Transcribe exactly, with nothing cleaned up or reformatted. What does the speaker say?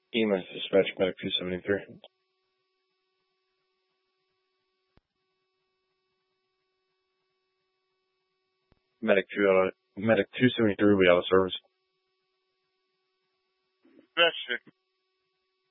E M S dispatch, medic two seventy-three. Medic two out of, medic two seventy-three will be out of service. That's